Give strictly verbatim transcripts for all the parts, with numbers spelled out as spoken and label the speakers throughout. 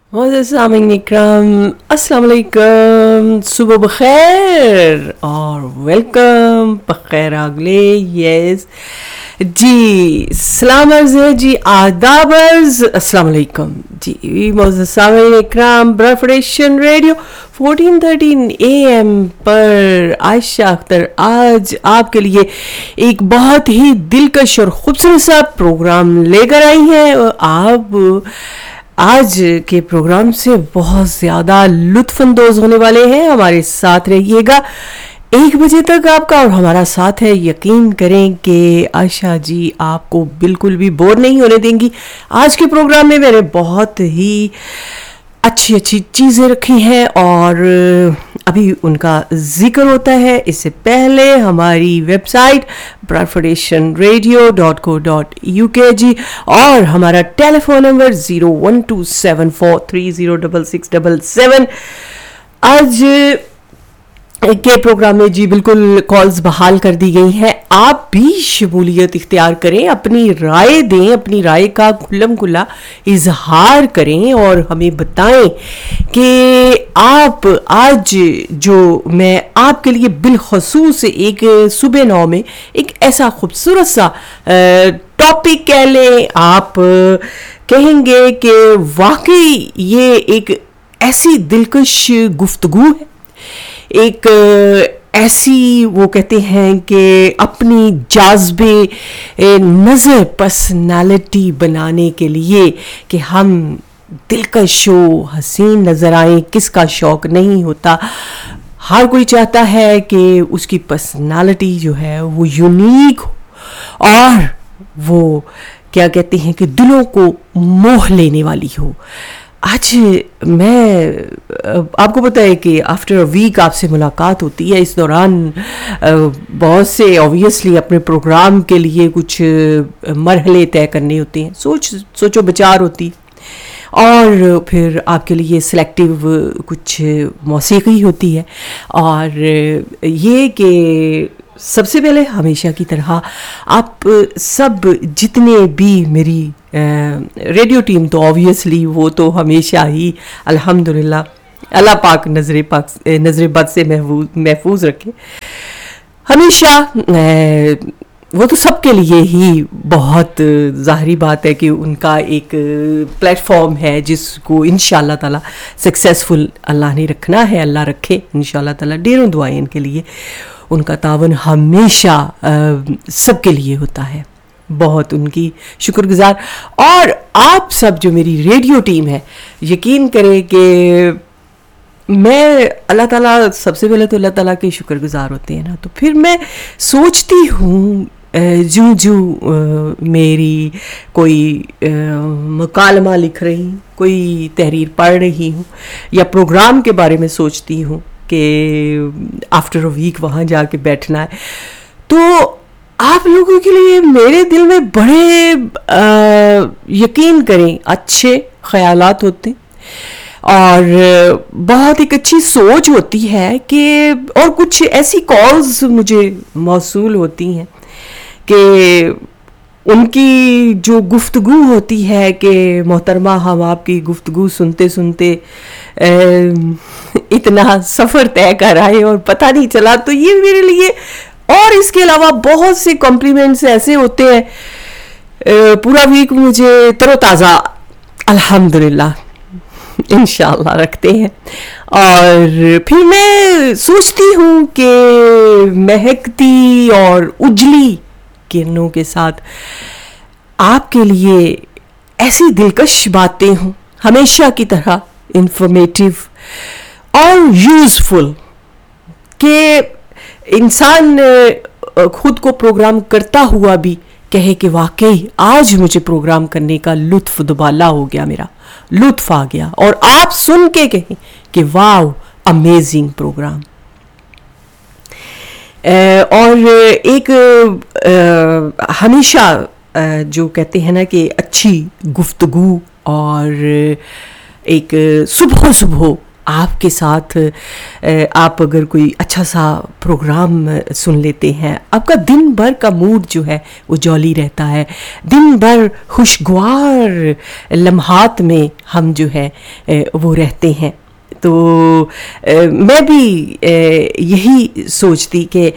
Speaker 1: سامعین اکرام السلام علیکم، صبح بخیر اور ویلکم بخیر اگلے یس جی سلام عرض ہے جی آداب عرض السلام علیکم جی معزز سامعین اکرام bright federation radio fourteen thirteen A M پر عائشہ اختر آج آپ کے لیے ایک بہت ہی دلکش اور خوبصورت سا پروگرام لے کر آئی ہیں. آپ آج کے پروگرام سے بہت زیادہ لطف اندوز ہونے والے ہیں. ہمارے ساتھ رہیے گا ایک بجے تک آپ کا اور ہمارا ساتھ ہے. یقین کریں کہ عائشہ جی آپ کو بالکل بھی بور نہیں ہونے دیں گی. آج کے پروگرام میں میں نے بہت ہی اچھی اچھی چیزیں رکھی ہیں اور ابھی ان کا ذکر ہوتا ہے. اس سے پہلے ہماری web site bright federation radio dot کو ڈاٹ یو کے جی اور ہمارا ٹیلی phone number zero one to seven four three zero double six double seven. آج کے پروگرام میں جی بالکل کالز بحال کر دی گئی ہیں. آپ بھی شمولیت اختیار کریں، اپنی رائے دیں، اپنی رائے کا کھلم کھلا اظہار کریں اور ہمیں بتائیں کہ آپ آج جو میں آپ کے لیے بالخصوص ایک صبح نو میں ایک ایسا خوبصورت سا ٹاپک کہہ لیں، آپ کہیں گے کہ واقعی یہ ایک ایسی دلکش گفتگو ہے، ایک ایسی وہ کہتے ہیں کہ اپنی جاذبے نظر پرسنالٹی بنانے کے لیے کہ ہم دلکش و حسین نظر آئیں. کس کا شوق نہیں ہوتا؟ ہر کوئی چاہتا ہے کہ اس کی پرسنالٹی جو ہے وہ یونیک ہو اور وہ کیا کہتے ہیں کہ دلوں کو موہ لینے والی ہو. آج میں آپ کو پتہ ہے کہ آفٹر اے ویک آپ سے ملاقات ہوتی ہے. اس دوران بہت سے اوبویسلی اپنے پروگرام کے لیے کچھ مرحلے طے کرنے ہوتے ہیں، سوچ سوچو بچار ہوتی اور پھر آپ کے لیے سلیکٹیو کچھ موسیقی ہوتی ہے. اور یہ کہ سب سے پہلے ہمیشہ کی طرح آپ سب جتنے بھی میری ریڈیو ٹیم تو آبویسلی وہ تو ہمیشہ ہی الحمدللہ اللہ پاک نظر پاک نظر بد سے محفوظ محفوظ رکھے. ہمیشہ وہ تو سب کے لیے ہی بہت ظاہری بات ہے کہ ان کا ایک پلیٹ فارم ہے جس کو انشاءاللہ تعالی سکسیسفل اللہ نے رکھنا ہے. اللہ رکھے انشاءاللہ تعالی. ڈھیروں دعائیں ان کے لیے. ان کا تعاون ہمیشہ سب کے لیے ہوتا ہے. بہت ان کی شکر گزار. اور آپ سب جو میری ریڈیو ٹیم ہے، یقین کریں کہ میں اللہ تعالیٰ سب سے پہلے تو اللہ تعالیٰ کے شکر گزار ہوتے ہیں نا، تو پھر میں سوچتی ہوں جو جو میری کوئی مکالمہ لکھ رہی ہوں، کوئی تحریر پڑھ رہی ہوں یا پروگرام کے بارے میں سوچتی ہوں کہ آفٹر اے ویک وہاں جا کے بیٹھنا ہے، تو آپ لوگوں کے لیے میرے دل میں بڑے یقین کریں اچھے خیالات ہوتے ہیں اور بہت ایک اچھی سوچ ہوتی ہے کہ اور کچھ ایسی کالز مجھے موصول ہوتی ہیں کہ ان کی جو گفتگو ہوتی ہے کہ محترمہ ہم آپ کی گفتگو سنتے سنتے اتنا سفر طے کر آئے اور پتہ نہیں چلا. تو یہ میرے لیے اور اس کے علاوہ بہت سے کمپلیمنٹس ایسے ہوتے ہیں. پورا ویک مجھے تر و تازہ الحمدللہ انشاءاللہ رکھتے ہیں. اور پھر میں سوچتی ہوں کہ مہکتی اور اجلی کرنوں کے ساتھ آپ کے لیے ایسی دلکش باتیں ہوں ہمیشہ کی طرح انفارمیٹیو اور یوزفل کہ انسان خود کو پروگرام کرتا ہوا بھی کہے کہ واقعی آج مجھے پروگرام کرنے کا لطف دوبالا ہو گیا، میرا لطف آ گیا. اور آپ سن کے کہیں کہ واو امیزنگ پروگرام. اور ایک ہمیشہ جو کہتے ہیں نا کہ اچھی گفتگو اور ایک صبح صبح آپ کے ساتھ آپ اگر کوئی اچھا سا پروگرام سن لیتے ہیں، آپ کا دن بھر کا موڈ جو ہے وہ جولی رہتا ہے، دن بھر خوشگوار لمحات میں ہم جو ہے وہ رہتے ہیں. تو میں بھی یہی سوچتی کہ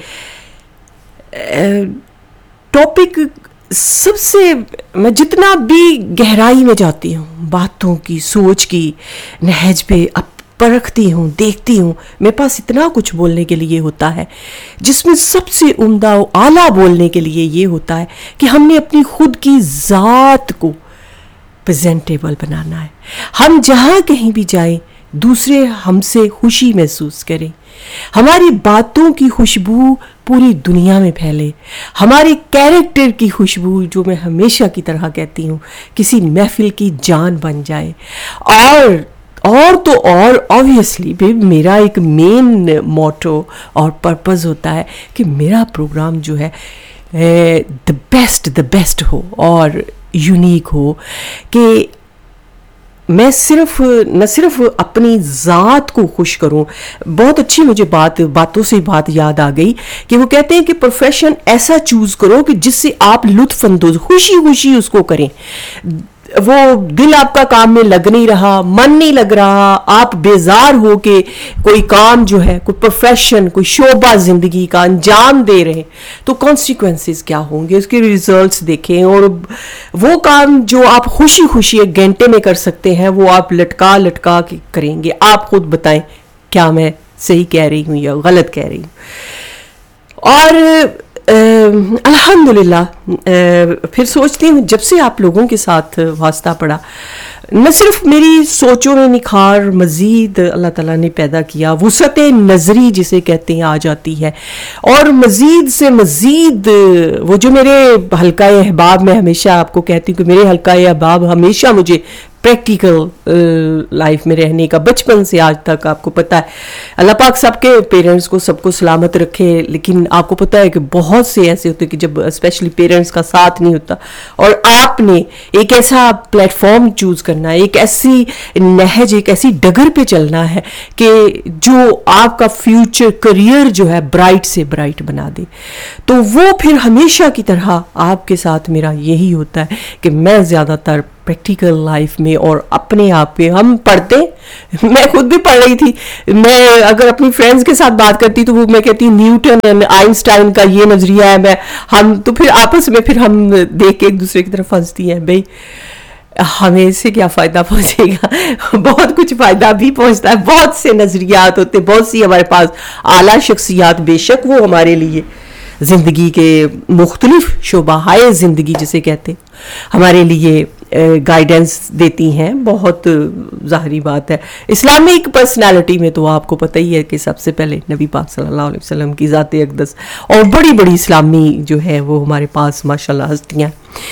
Speaker 1: ٹاپک سب سے، میں جتنا بھی گہرائی میں جاتی ہوں، باتوں کی، سوچ کی نہج پہ اب پرکھتی ہوں، دیکھتی ہوں، میرے پاس اتنا کچھ بولنے کے لیے ہوتا ہے، جس میں سب سے عمدہ و اعلیٰ بولنے کے لیے یہ ہوتا ہے کہ ہم نے اپنی خود کی ذات کو پریزنٹیبل بنانا ہے. ہم جہاں کہیں بھی جائیں دوسرے ہم سے خوشی محسوس کریں، ہماری باتوں کی خوشبو پوری دنیا میں پھیلے، ہمارے کیریکٹر کی خوشبو، جو میں ہمیشہ کی طرح کہتی ہوں، کسی محفل کی جان بن جائے. اور اور تو اور آبویسلی بھی میرا ایک مین موٹو اور پرپز ہوتا ہے کہ میرا پروگرام جو ہے دا بیسٹ دا بیسٹ ہو اور یونیک ہو، کہ میں صرف نہ صرف اپنی ذات کو خوش کروں. بہت اچھی مجھے بات باتوں سے بات یاد آ گئی کہ وہ کہتے ہیں کہ پروفیشن ایسا چوز کرو کہ جس سے آپ لطف اندوز خوشی خوشی اس کو کریں. وہ دل آپ کا کام میں لگ نہیں رہا، من نہیں لگ رہا، آپ بیزار ہو کہ کوئی کام جو ہے، کوئی پروفیشن، کوئی شعبہ زندگی کا انجام دے رہے، تو کانسیکوینسز کیا ہوں گے، اس کے ریزلٹس دیکھیں. اور وہ کام جو آپ خوشی خوشی ایک گھنٹے میں کر سکتے ہیں، وہ آپ لٹکا لٹکا کے کریں گے. آپ خود بتائیں کیا میں صحیح کہہ رہی ہوں یا غلط کہہ رہی ہوں. اور الحمدللہ پھر سوچتی ہوں جب سے آپ لوگوں کے ساتھ واسطہ پڑا، نہ صرف میری سوچوں میں نکھار مزید اللہ تعالیٰ نے پیدا کیا، وسعت نظری جسے کہتے ہیں آ جاتی ہے، اور مزید سے مزید وہ جو میرے حلقہ احباب، میں ہمیشہ آپ کو کہتی ہوں کہ میرے حلقہ احباب ہمیشہ مجھے پریکٹیکل لائف میں رہنے کا، بچپن سے آج تک آپ کو پتہ ہے، اللہ پاک سب کے پیرنٹس کو سب کو سلامت رکھے، لیکن آپ کو پتہ ہے کہ بہت سے ایسے ہوتے کہ جب اسپیشلی پیرنٹس کا ساتھ نہیں ہوتا، اور آپ نے ایک ایسا پلیٹ فارم چوز کرنا ہے، ایک ایسی نہج، ایک ایسی ڈگر پہ چلنا ہے کہ جو آپ کا فیوچر کریئر جو ہے برائٹ سے برائٹ بنا دے. تو وہ پھر ہمیشہ کی طرح آپ کے ساتھ میرا یہی ہوتا ہے کہ میں زیادہ تر پریکٹیکل لائف میں اور اپنے آپ پہ، ہم پڑھتے، میں خود بھی پڑھ رہی تھی، میں اگر اپنی فرینڈز کے ساتھ بات کرتی تو وہ میں کہتی ہوں نیوٹن اینڈ آئنسٹائن کا یہ نظریہ ہے، میں ہم تو پھر آپس میں پھر ہم دیکھ کے ایک دوسرے کی طرف ہنستی ہیں، بھائی ہمیں اس سے کیا فائدہ پہنچے گا. بہت کچھ فائدہ بھی پہنچتا ہے، بہت سے نظریات ہوتے، بہت سی ہمارے پاس اعلیٰ شخصیات، بے شک وہ ہمارے لیے زندگی کے مختلف شعبہ ہائے زندگی جسے کہتے ہمارے لیے گائیڈنس دیتی ہیں. بہت ظاہری بات ہے، اسلامک پرسنالٹی میں تو آپ کو پتہ ہی ہے کہ سب سے پہلے نبی پاک صلی اللہ علیہ وسلم کی ذات اقدس، اور بڑی بڑی اسلامی جو ہے وہ ہمارے پاس ماشاءاللہ ہستیاں.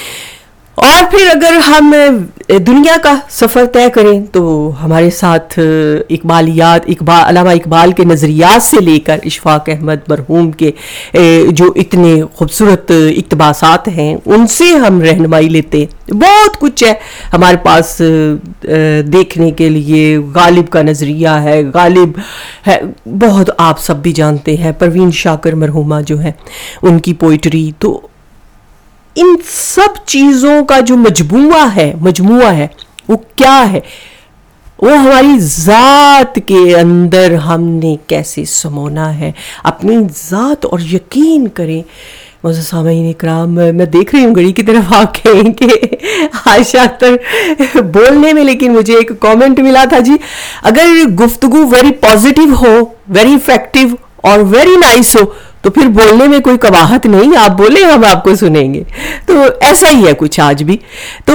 Speaker 1: اور پھر اگر ہم دنیا کا سفر طے کریں تو ہمارے ساتھ اقبالیات، اقبال علامہ اقبال کے نظریات سے لے کر اشفاق احمد مرحوم کے جو اتنے خوبصورت اقتباسات ہیں ان سے ہم رہنمائی لیتے. بہت کچھ ہے ہمارے پاس دیکھنے کے لیے. غالب کا نظریہ ہے، غالب ہے، بہت آپ سب بھی جانتے ہیں، پروین شاکر مرحومہ جو ہے ان کی پوئٹری. تو ان سب چیزوں کا جو مجموعہ ہے مجموعہ ہے وہ کیا ہے؟ وہ ہماری ذات کے اندر ہم نے کیسے سمونا ہے اپنی ذات. اور یقین کریں معزز سامعین اکرام، میں دیکھ رہی ہوں گھڑی کی طرف آ کے کہ عائشہ اختر بولنے میں، لیکن مجھے ایک کامنٹ ملا تھا جی، اگر گفتگو ویری پازیٹیو ہو، ویری افیکٹو اور ویری نائس ہو تو پھر بولنے میں کوئی قباحت نہیں، آپ بولیں ہم آپ کو سنیں گے. تو ایسا ہی ہے کچھ آج بھی. تو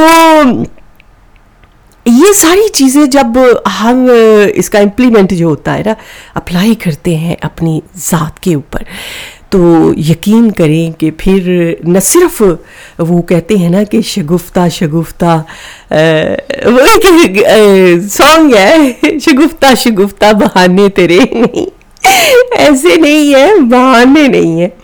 Speaker 1: یہ ساری چیزیں جب ہم اس کا امپلیمنٹ جو ہوتا ہے نا، اپلائی کرتے ہیں اپنی ذات کے اوپر، تو یقین کریں کہ پھر نہ صرف وہ کہتے ہیں نا کہ شگفتہ شگفتہ، وہ ایک سانگ ہے، شگفتہ شگفتہ بہانے تیرے، نہیں ایسے نہیں ہے، بہانے نہیں ہے.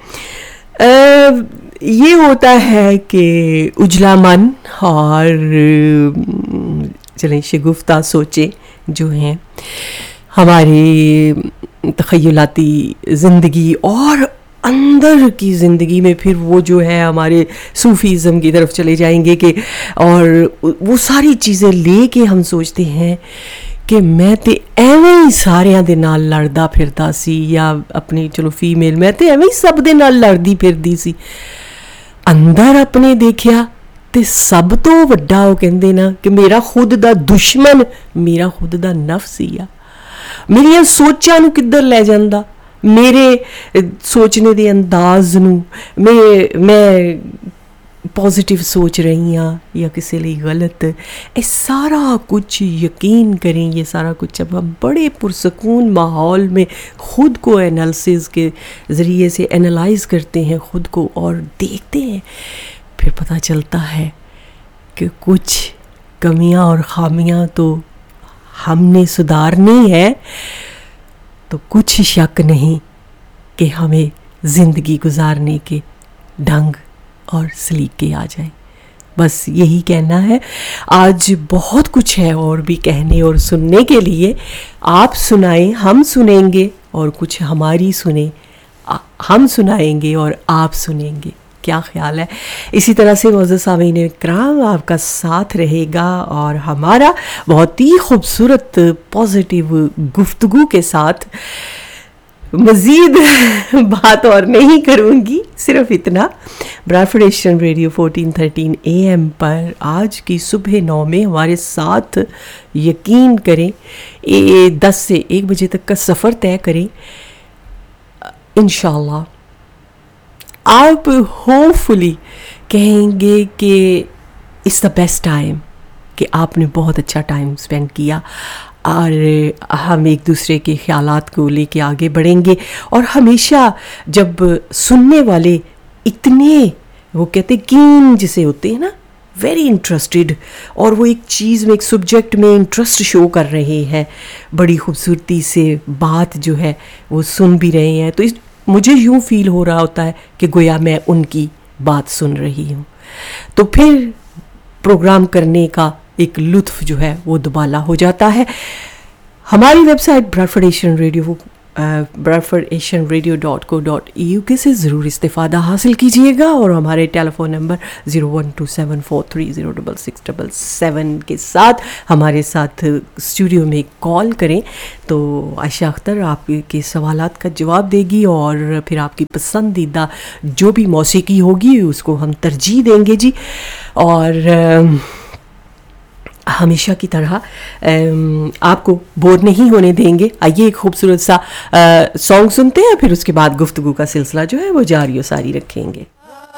Speaker 1: یہ ہوتا ہے کہ اجلا من اور چلیں شگفتہ سوچیں جو ہیں. ہماری تخیلاتی زندگی اور اندر کی زندگی میں پھر وہ جو ہے ہمارے صوفیزم کی طرف چلے جائیں گے کہ اور وہ ساری چیزیں لے کے ہم سوچتے ہیں کہ میں تے ایویں ہی ساریاں دے نال لڑدا پھردا سی, یا اپنی چلو فیمیل میں تے ایویں ہی سب دے نال لڑدی پھردی سی. اندر اپنے دیکھیا تے سب تو وڈا وہ کہندے نا کہ میرا خود دا دشمن میرا خود دا نفس ہی آ. میریاں سوچاں نو کدھر لے جاندا, میرے سوچنے دے انداز نو میں میں پازیٹیو سوچ رہی ہاں یا کسی لیے غلط, یہ سارا کچھ یقین کریں یہ سارا کچھ جب ہم بڑے پرسکون ماحول میں خود کو انالسز کے ذریعے سے انالائز کرتے ہیں خود کو اور دیکھتے ہیں, پھر پتہ چلتا ہے کہ کچھ کمیاں اور خامیاں تو ہم نے سدھارنی ہے, تو کچھ شک نہیں کہ ہمیں زندگی گزارنے کے ڈھنگ اور سلیقے آ جائیں. بس یہی کہنا ہے. آج بہت کچھ ہے اور بھی کہنے اور سننے کے لیے. آپ سنائیں, ہم سنیں گے, اور کچھ ہماری سنیں, ہم سنائیں گے اور آپ سنیں گے. کیا خیال ہے؟ اسی طرح سے معزز سامعین کرام آپ کا ساتھ رہے گا اور ہمارا بہت ہی خوبصورت پازیٹیو گفتگو کے ساتھ. مزید بات اور نہیں کروں گی, صرف اتنا. براڈفورڈ Asian radio fourteen thirteen A M پر آج کی صبح نو میں ہمارے ساتھ یقین کریں, دس سے ایک بجے تک کا سفر طے کریں. انشاءاللہ آپ ہوپ فلی کہیں گے کہ اٹس دا بیسٹ ٹائم, کہ آپ نے بہت اچھا ٹائم اسپینڈ کیا, اور ہم ایک دوسرے کے خیالات کو لے کے آگے بڑھیں گے. اور ہمیشہ جب سننے والے اتنے وہ کہتے کین جسے ہوتے ہیں نا, ویری انٹرسٹڈ, اور وہ ایک چیز میں ایک سبجیکٹ میں انٹرسٹ شو کر رہے ہیں, بڑی خوبصورتی سے بات جو ہے وہ سن بھی رہے ہیں, تو اس مجھے یوں فیل ہو رہا ہوتا ہے کہ گویا میں ان کی بات سن رہی ہوں. تو پھر پروگرام کرنے کا ایک لطف جو ہے وہ دوبالا ہو جاتا ہے. ہماری web site براڈفورڈ Asian radio براڈفورڈ Asian radio dot کو ڈاٹ ای یو کے سے ضرور استفادہ حاصل کیجیے گا, اور ہمارے ٹیلی phone number zero one to seven four three zero double six double seven کے ساتھ ہمارے ساتھ اسٹوڈیو میں کال کریں تو عائشہ اختر آپ کے سوالات کا جواب دے گی, اور پھر آپ کی پسندیدہ جو بھی موسیقی ہوگی اس کو ہم ترجیح دیں گے جی. اور ہمیشہ کی طرح آپ کو بور نہیں ہونے دیں گے. آئیے ایک خوبصورت سا سانگ سنتے ہیں, پھر اس کے بعد گفتگو کا سلسلہ جو ہے وہ جاری و ساری رکھیں گے.